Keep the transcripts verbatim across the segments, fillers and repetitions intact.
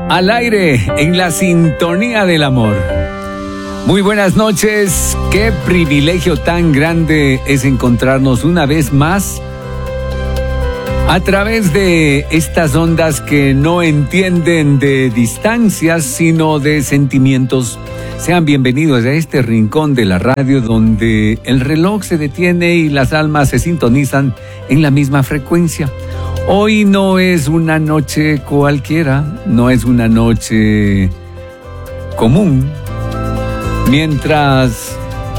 Al aire, en la sintonía del amor. Muy buenas noches. Qué privilegio tan grande es encontrarnos una vez más a través de estas ondas que no entienden de distancias, sino de sentimientos. Sean bienvenidos a este rincón de la radio donde el reloj se detiene y las almas se sintonizan en la misma frecuencia. Hoy no es una noche cualquiera, no es una noche común. Mientras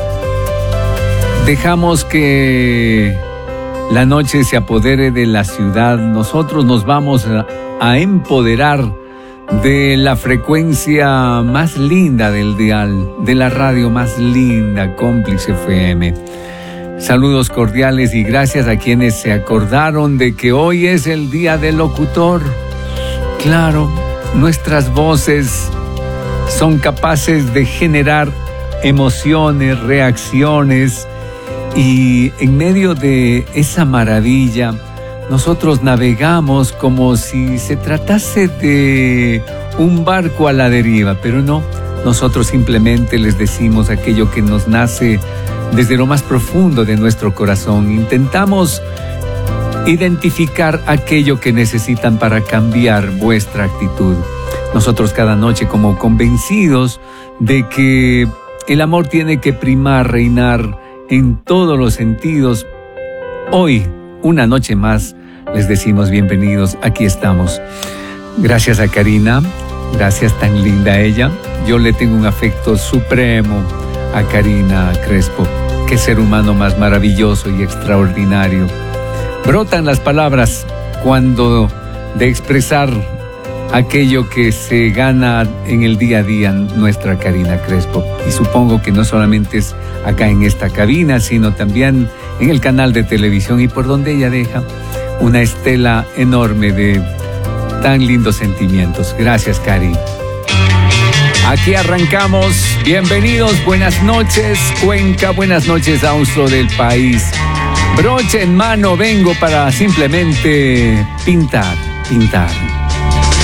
dejamos que la noche se apodere de la ciudad, nosotros nos vamos a, a empoderar de la frecuencia más linda del dial, de la radio más linda, Cómplice F M. Saludos cordiales y gracias a quienes se acordaron de que hoy es el día del locutor. Claro, nuestras voces son capaces de generar emociones, reacciones, y en medio de esa maravilla, nosotros navegamos como si se tratase de un barco a la deriva, pero no, nosotros simplemente les decimos aquello que nos nace desde lo más profundo de nuestro corazón. Intentamos identificar aquello que necesitan para cambiar vuestra actitud. Nosotros cada noche como convencidos de que el amor tiene que primar, reinar en todos los sentidos. Hoy, una noche más, les decimos bienvenidos, aquí estamos. Gracias a Karina, gracias, tan linda ella. Yo le tengo un afecto supremo a Karina Crespo. Qué ser humano más maravilloso y extraordinario. Brotan las palabras cuando de expresar aquello que se gana en el día a día nuestra Karina Crespo. Y supongo que no solamente es acá en esta cabina, sino también en el canal de televisión y por donde ella deja una estela enorme de tan lindos sentimientos. Gracias, Cari. Aquí arrancamos. Bienvenidos, buenas noches, Cuenca, buenas noches, Austro del país. Broche en mano vengo para simplemente pintar, pintar.